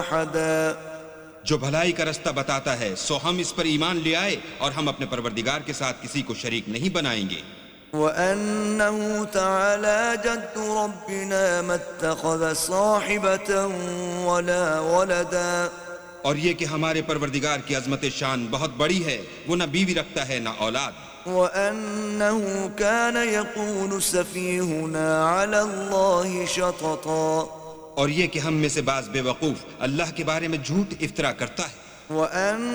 أحدا जो भलाई का रास्ता बताता है सो हम इस पर ईमान ले आए और हम अपने परवरदिगार के साथ किसी को शरीक नहीं बनाएंगे। وأنه تعالى جد ربنا ما اتخذ صاحبة ولا ولدا और ये कि हमारे परवरदिगार की अजमत शान बहुत बड़ी है, वो न बीवी रखता है न औलाद। وأنه كان يقول سفيهنا على الله شططا और ये कि हम में से बाज बेवकूफ अल्लाह के बारे में झूठ इफ्तरा करता है।